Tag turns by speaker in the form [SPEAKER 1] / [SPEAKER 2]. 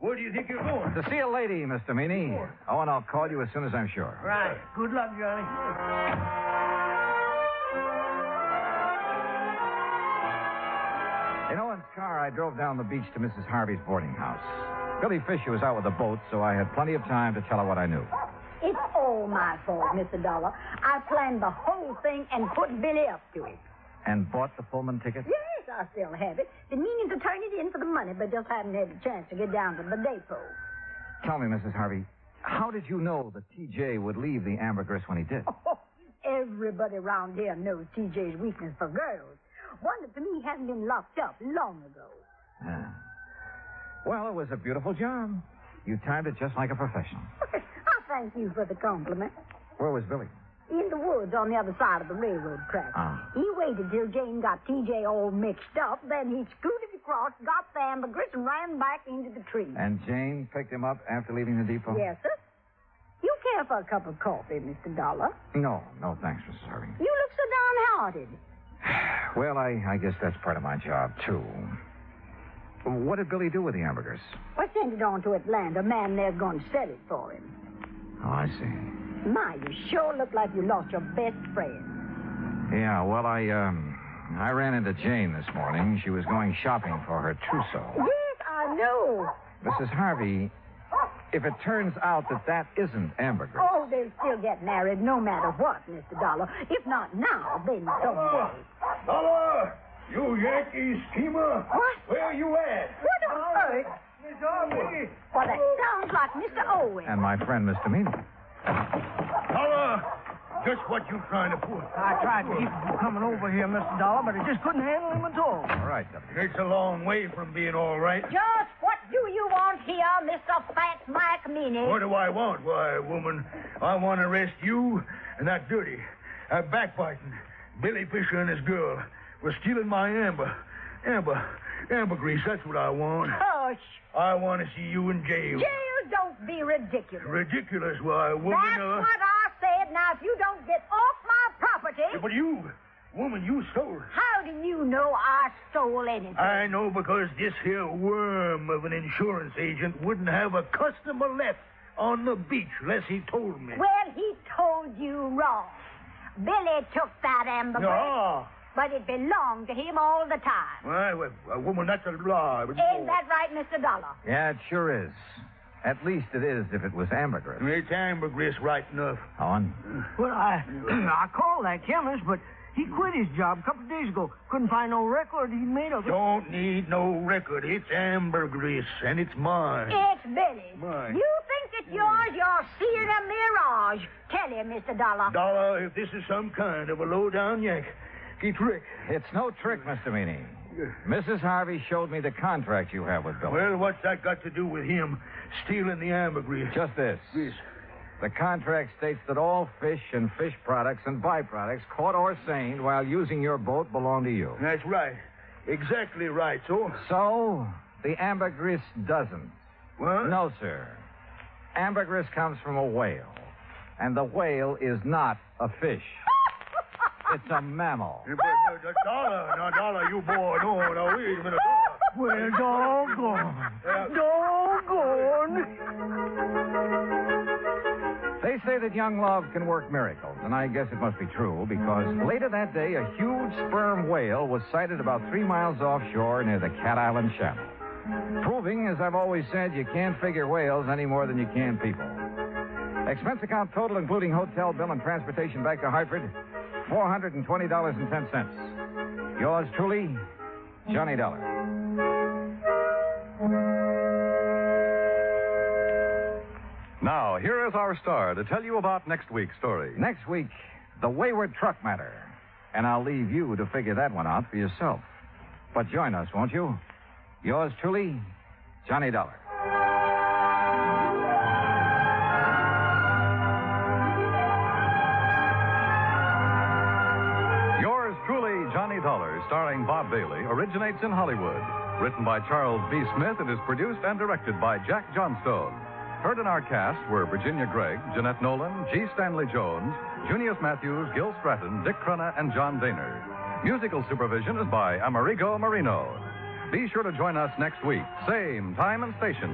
[SPEAKER 1] Where do you think you're going?
[SPEAKER 2] To see a lady, Mr. Meany. Oh, and I'll call you as soon as I'm sure.
[SPEAKER 3] Right. Good luck, Johnny.
[SPEAKER 2] In Owen's car, I drove down the beach to Mrs. Harvey's boarding house. Billy Fisher was out with the boat, so I had plenty of time to tell her what I knew.
[SPEAKER 4] It's all my fault, Mr. Dollar. I planned the whole thing and put Billy up to it.
[SPEAKER 2] And bought the Pullman ticket?
[SPEAKER 4] Yes, I still have it. Been meaning to turn it in for the money, but just haven't had a chance to get down to the depot.
[SPEAKER 2] Tell me, Mrs. Harvey, how did you know that T.J. would leave the ambergris when he did?
[SPEAKER 4] Oh, everybody around here knows T.J.'s weakness for girls. Wonder to me he hasn't been locked up long ago.
[SPEAKER 2] Well, it was a beautiful job. You timed it just like a professional.
[SPEAKER 4] I thank you for the compliment.
[SPEAKER 2] Where was Billy?
[SPEAKER 4] In the woods on the other side of the railroad track. He waited till Jane got T.J. all mixed up, then he scooted across, got the ambergris, and ran back into the tree.
[SPEAKER 2] And Jane picked him up after leaving the depot?
[SPEAKER 4] Yes, sir. You care for a cup of coffee, Mr. Dollar?
[SPEAKER 2] No, thanks, Mrs. Harvey.
[SPEAKER 4] You look so downhearted.
[SPEAKER 2] Well, I guess that's part of my job, too. What did Billy do with the ambergris?
[SPEAKER 4] I sent it on to Atlanta. A man there's going to sell it for him.
[SPEAKER 2] Oh, I see.
[SPEAKER 4] My, you sure look like you lost your best friend.
[SPEAKER 2] Yeah, well, I ran into Jane this morning. She was going shopping for her trousseau.
[SPEAKER 4] Yes, I know.
[SPEAKER 2] Mrs. Harvey, if it turns out that isn't ambergris...
[SPEAKER 4] Oh, they'll still get married no matter what, Mr. Dollar. If not now, then someday.
[SPEAKER 1] Dollar! You Yankee schemer!
[SPEAKER 4] What?
[SPEAKER 1] Where you at?
[SPEAKER 4] What on earth?
[SPEAKER 1] Miss Harvey!
[SPEAKER 4] Well, that sounds like Mr. Owen.
[SPEAKER 2] And my friend, Mr. Meany.
[SPEAKER 1] Dollar! Just what you trying to pull?
[SPEAKER 3] I tried to keep him from coming over here, Mr. Dollar, but I just couldn't handle him at all.
[SPEAKER 2] All right, Deputy.
[SPEAKER 1] It's a long way from being all right.
[SPEAKER 4] Just what do you want here, Mr. Fat Mike Meany?
[SPEAKER 1] What do I want? Why, woman, I want to arrest you and that dirty, backbiting Billy Fisher and his girl for stealing my ambergris. That's what I want.
[SPEAKER 4] Hush.
[SPEAKER 1] I want to see you in jail.
[SPEAKER 4] Jail, don't be ridiculous.
[SPEAKER 1] Ridiculous? Why, woman...
[SPEAKER 4] That's what I said. Now, if you don't get off my property...
[SPEAKER 1] Yeah, but you, woman, you stole it.
[SPEAKER 4] How do you know I stole anything?
[SPEAKER 1] I know because this here worm of an insurance agent wouldn't have a customer left on the beach unless he told me.
[SPEAKER 4] Well, he told you wrong. Billy took that ambergris.
[SPEAKER 1] No.
[SPEAKER 4] But it belonged to him all the time.
[SPEAKER 1] Well, woman, that's a lie.
[SPEAKER 4] Ain't that right, Mr. Dollar?
[SPEAKER 2] Yeah, it sure is. At least it is if it was ambergris.
[SPEAKER 1] It's ambergris right enough.
[SPEAKER 2] Owen?
[SPEAKER 3] Well, I called that chemist, but he quit his job a couple of days ago. Couldn't find no record he made of it.
[SPEAKER 1] Don't need no record. It's ambergris, and it's mine.
[SPEAKER 4] It's Billy's.
[SPEAKER 1] Mine.
[SPEAKER 4] You think it's yours? You're seeing a mirage. Tell him, Mr. Dollar.
[SPEAKER 1] Dollar, if this is some kind of a low-down yank, trick.
[SPEAKER 2] It's no trick, Mr. Meany. Mrs. Harvey showed me the contract you have with Billy.
[SPEAKER 1] Well, what's that got to do with him stealing the ambergris?
[SPEAKER 2] Just this.
[SPEAKER 1] Yes.
[SPEAKER 2] The contract states that all fish and fish products and byproducts caught or seined while using your boat belong to you.
[SPEAKER 1] That's right. Exactly right, so?
[SPEAKER 2] So, the ambergris doesn't.
[SPEAKER 1] What?
[SPEAKER 2] No, sir. Ambergris comes from a whale. And the whale is not a fish. It's a mammal.
[SPEAKER 1] But Dollar, now, Dollar, you boy, no, wait a minute, Dollar.
[SPEAKER 3] Well, doggone. Doggone.
[SPEAKER 2] They say that young love can work miracles, and I guess it must be true, because later that day, a huge sperm whale was sighted about 3 miles offshore near the Cat Island Channel. Proving, as I've always said, you can't figure whales any more than you can people. Expense account total, including hotel bill and transportation back to Hartford, $420.10. Yours truly, Johnny Dollar.
[SPEAKER 5] Now, here is our star to tell you about next week's story.
[SPEAKER 2] Next week, the wayward truck matter. And I'll leave you to figure that one out for yourself. But join us, won't you? Yours truly, Johnny Dollar.
[SPEAKER 5] Johnny Dollar, starring Bob Bailey, originates in Hollywood. Written by Charles B. Smith, it is produced and directed by Jack Johnstone. Heard in our cast were Virginia Gregg, Jeanette Nolan, G. Stanley Jones, Junius Matthews, Gil Stratton, Dick Crenna, and John Daner. Musical supervision is by Amerigo Marino. Be sure to join us next week, same time and station.